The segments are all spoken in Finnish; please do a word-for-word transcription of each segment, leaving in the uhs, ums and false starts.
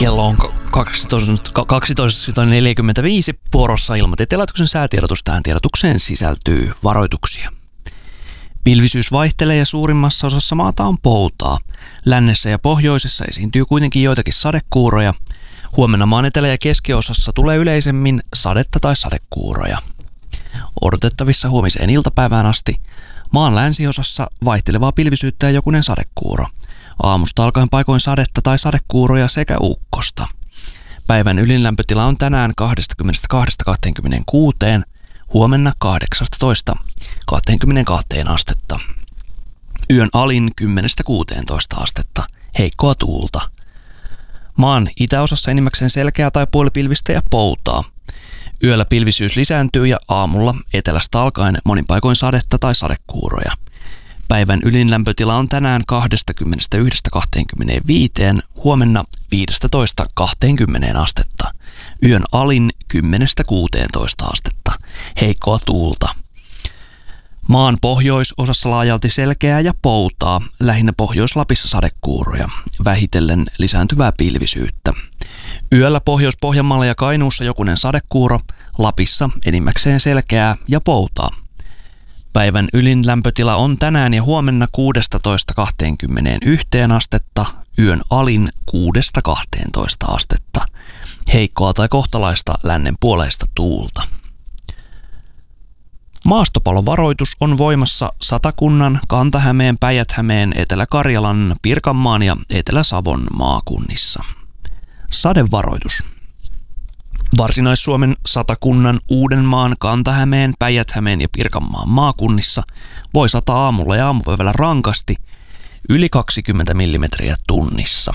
Kello on kaksitoista neljäkymmentäviisi vuorossa Ilmatieteen laitoksen säätiedotus. Tähän tiedotukseen sisältyy varoituksia. Pilvisyys vaihtelee ja suurimmassa osassa maata on poutaa. Lännessä ja pohjoisessa esiintyy kuitenkin joitakin sadekuuroja. Huomenna maan etelä- ja keskiosassa tulee yleisemmin sadetta tai sadekuuroja. Odotettavissa huomiseen iltapäivään asti maan länsiosassa vaihtelevaa pilvisyyttä ja jokunen sadekuuro. Aamusta alkaen paikoin sadetta tai sadekuuroja sekä ukkosta. Päivän ylinlämpötila on tänään kaksikymmentäkaksi kaksikymmentäkuusi, huomenna kahdeksantoista kaksikymmentäkaksi astetta. Yön alin kymmenestä kuuteentoista astetta, heikkoa tuulta. Maan itäosassa enimmäkseen selkeää tai puolipilvistä ja poutaa. Yöllä pilvisyys lisääntyy ja aamulla etelästä alkaen monin paikoin sadetta tai sadekuuroja. Päivän ylinlämpötila on tänään kaksikymmentäyksi kaksikymmentäviisi, huomenna viisitoista kaksikymmentä astetta. Yön alin kymmenestä kuuteentoista astetta, heikkoa tuulta. Maan pohjoisosassa laajalti selkeää ja poutaa, lähinnä Pohjois-Lapissa sadekuuroja, vähitellen lisääntyvää pilvisyyttä. Yöllä Pohjois-Pohjanmaalla ja Kainuussa jokunen sadekuuro, Lapissa enimmäkseen selkeää ja poutaa. Päivän ylin lämpötila on tänään ja huomenna kuusitoista kaksikymmentäyksi astetta, yön alin kuudesta kahteentoista astetta. Heikkoa tai kohtalaista lännen puoleista tuulta. Maastopalovaroitus on voimassa Satakunnan, Kanta-Hämeen, Päijät-Hämeen, Etelä-Karjalan, Pirkanmaan ja Etelä-Savon maakunnissa. Sadevaroitus. Varsinais-Suomen, Satakunnan, Uudenmaan, Kanta-Hämeen, Päijät-Hämeen ja Pirkanmaan maakunnissa voi sataa aamulla ja aamupäivällä rankasti yli kaksikymmentä millimetriä tunnissa.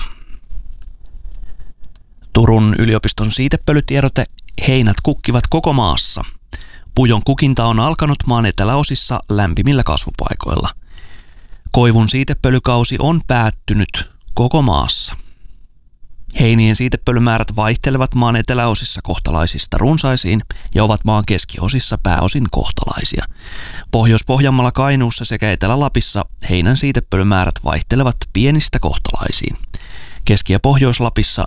Turun yliopiston siitepölytiedote: heinät kukkivat koko maassa. Pujon kukinta on alkanut maan eteläosissa lämpimillä kasvupaikoilla. Koivun siitepölykausi on päättynyt koko maassa. Heinien siitepölymäärät vaihtelevat maan eteläosissa kohtalaisista runsaisiin ja ovat maan keskiosissa pääosin kohtalaisia. Pohjois-Pohjanmaalla, Kainuussa sekä Etelä-Lapissa heinän siitepölymäärät vaihtelevat pienistä kohtalaisiin. Keski- ja Pohjois-Lapissa